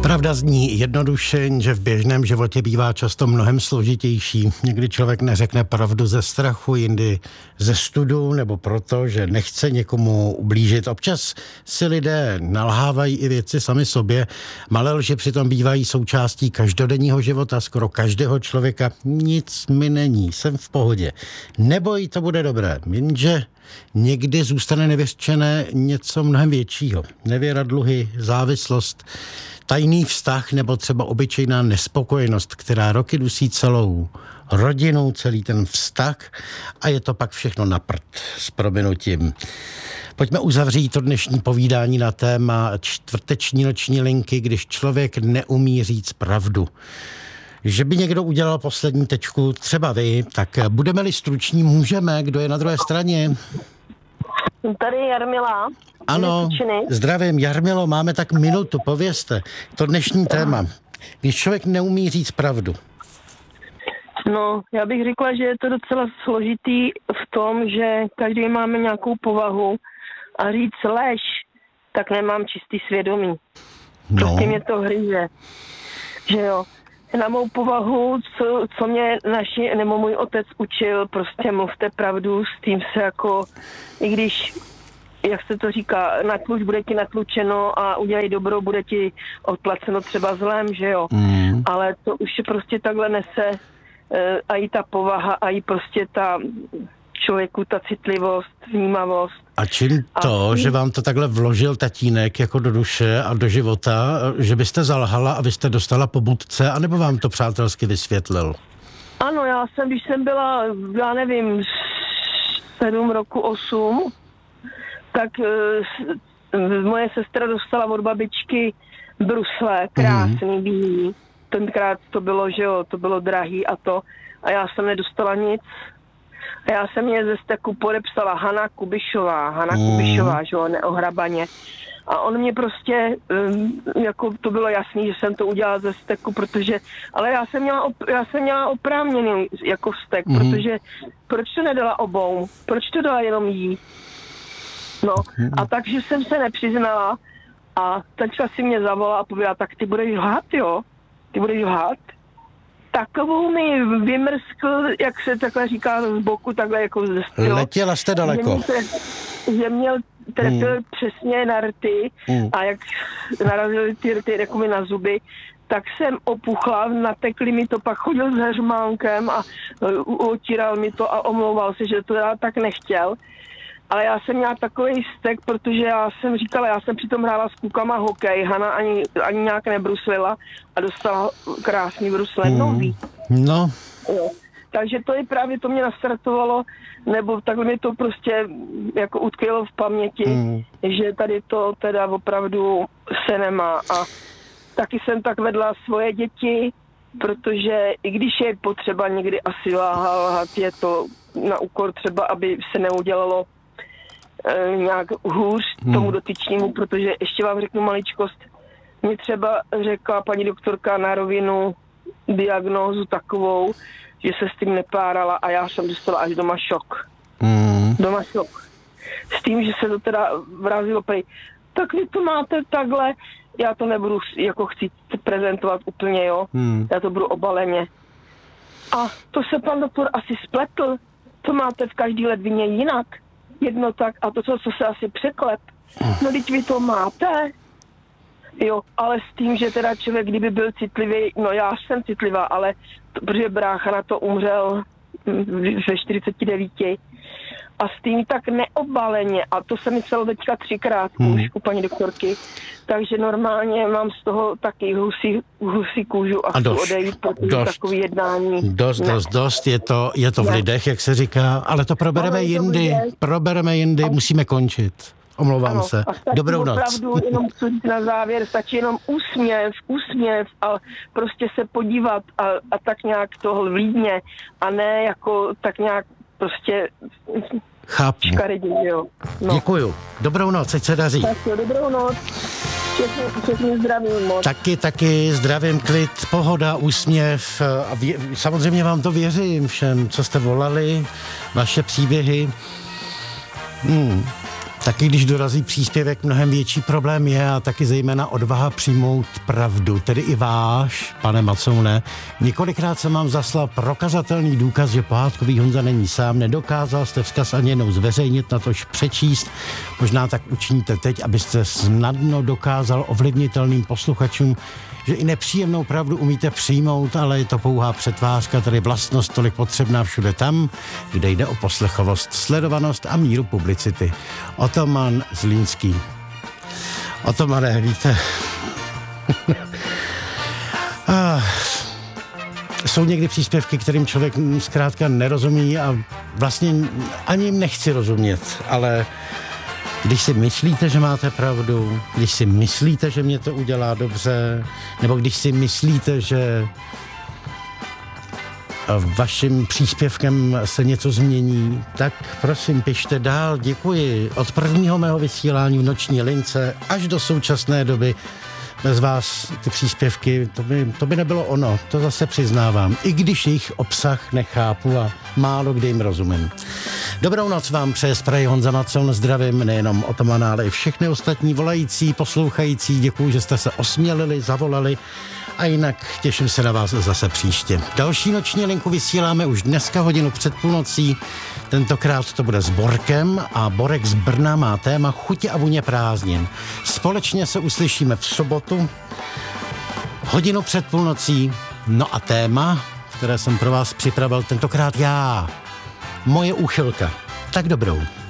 Pravda zní jednoduše, že v běžném životě bývá často mnohem složitější. Někdy člověk neřekne pravdu ze strachu, jindy ze studu nebo proto, že nechce někomu ublížit. Občas si lidé nalhávají i věci sami sobě. Malé lži přitom bývají součástí každodenního života skoro každého člověka. Nic mi není, jsem v pohodě. Neboj, to bude dobré. Jenže někdy zůstane nevyřčené něco mnohem většího. Nevěra, dluhy, závislost, tajný vztah nebo třeba obyčejná nespokojenost, která roky dusí celou rodinu, celý ten vztah a je to pak všechno na prd s prominutím. Pojďme uzavřít to dnešní povídání na téma čtvrteční noční linky, když člověk neumí říct pravdu. Že by někdo udělal poslední tečku, třeba vy, tak budeme-li struční, můžeme, kdo je na druhé straně? Tady Jarmila. Ano, zdravím. Jarmilo, máme tak minutu, povězte. To dnešní téma. Když člověk neumí říct pravdu. No, já bych řekla, že je to docela složitý v tom, že každý máme nějakou povahu a říct lež, tak nemám čistý svědomí. Prostě mě to hryze. Že jo. Na mou povahu, co mě nebo můj otec učil, prostě mluvte pravdu, s tím se jako, i když, jak se to říká, natluč, bude ti natlučeno a udělej dobro, bude ti odplaceno třeba zlem, že jo. Ale to už je prostě takhle nese a i ta povaha, a i prostě ta člověku, ta citlivost, vnímavost. A čím to, že vám to takhle vložil tatínek jako do duše a do života, že byste zalhala a vy jste dostala pobudce, anebo vám to přátelsky vysvětlil? Ano, když jsem byla, já nevím, 7 roku, 8, tak moje sestra dostala od babičky brusle, krásný, bílý. Tenkrát to bylo, že jo, to bylo drahý a to. A já jsem nedostala nic. A já jsem je ze steku podepsala Hana Kubišová, že jo, neohrabaně. A on mě prostě, jako to bylo jasný, že jsem to udělala ze steku, protože, ale já jsem měla oprávněný jako vztek, protože proč to nedala obou? Proč to dala jenom jí? No, a takže jsem se nepřiznala a teďka si mě zavolala a povedala, tak ty budeš lhát, jo? Ty budeš lhát? Takovou mi vymrskl, jak se takhle říká z boku, takhle jako ze stylu. Letěla jste daleko. Že měl trefil přesně na rty a jak narazily ty rty jako mi na zuby, tak jsem opuchla, natekli mi to, pak chodil s heřmánkem a otíral mi to a omlouval se, že to já tak nechtěl. Ale já jsem měla takový vztek, protože já jsem říkala, já jsem přitom hrála s klukama hokej, Hana ani nějak nebruslila a dostala krásný brusle nový. No. Jo. Takže to je právě, to mě nastartovalo, nebo takhle mi to prostě jako utkvělo v paměti, že tady to teda opravdu se nemá. A taky jsem tak vedla svoje děti, protože i když je potřeba někdy asi lhát, je to na úkor třeba, aby se neudělalo nějak hůř tomu dotyčnímu, protože ještě vám řeknu maličkost. Mě třeba řekla paní doktorka na rovinu diagnózu takovou, že se s tím nepárala a já jsem dostala až doma šok. Doma šok. S tím, že se to teda vrazilo prej. Tak vy to máte takhle, já to nebudu jako chci prezentovat úplně, jo. Já to budu obaleně. A to se pan doktor asi spletl. To máte v každý ledvině jinak. Jedno tak, a to, co se asi překlep. No, teď vy to máte. Jo, ale s tím, že teda člověk, kdyby byl citlivý, no já jsem citlivá, ale protože brácha na to umřel ve 49. A s tím tak neobaleně, a to se mi stalo teďka 3krát už u paní doktorky, takže normálně mám z toho taky husí kůžu a chci odejít, protože takový jednání. Dost, je to v lidech, jak se říká, ale to probereme jindy, musíme končit. Omlouvám se. Dobrou noc. Opravdu jenom na závěr, stačí jenom úsměv a prostě se podívat a tak nějak to vlídně a ne jako tak nějak prostě chápu. Škaredě, jo. No. Děkuju. Dobrou noc, ať se daří. Tak jo, dobrou noc. Všechny zdravím moc. Taky zdravím, klid, pohoda, úsměv a samozřejmě vám to věřím všem, co jste volali, vaše příběhy. Taky když dorazí příspěvek, mnohem větší problém je a taky zejména odvaha přijmout pravdu, tedy i váš, pane Macoune. Několikrát jsem vám zaslal prokazatelný důkaz, že pohádkový Honza není sám, nedokázal jste vzkaz ani jednou zveřejnit, natož přečíst. Možná tak učiníte teď, abyste snadno dokázal ovlivnitelným posluchačům, že i nepříjemnou pravdu umíte přijmout, ale je to pouhá přetvářka, tedy vlastnost tolik potřebná všude tam, kde jde o poslechovost, sledovanost a míru publicity. Otoman Zlínský. Otomane, víte... Jsou někdy příspěvky, kterým člověk zkrátka nerozumí a vlastně ani jim nechci rozumět, ale... Když si myslíte, že máte pravdu, když si myslíte, že mě to udělá dobře, nebo když si myslíte, že vaším příspěvkem se něco změní, tak prosím, pište dál, děkuji. Od prvního mého vysílání v Noční lince až do současné doby bez vás ty příspěvky, to by nebylo ono, to zase přiznávám, i když jejich obsah nechápu a málo kdy jim rozumím. Dobrou noc vám přeje z Prahy Honza Macoun, zdravím nejenom Otomana, ale i všechny ostatní volající, poslouchající, děkuji, že jste se osmělili, zavolali a jinak těším se na vás zase příště. Další Noční linku vysíláme už dneska hodinu před půlnocí, tentokrát to bude s Borkem a Borek z Brna má téma chutě a vůně prázdnin. Společně se uslyšíme v sobotu, hodinu před půlnocí, no a téma, které jsem pro vás připravil tentokrát já, moje úchylka. Tak dobrou.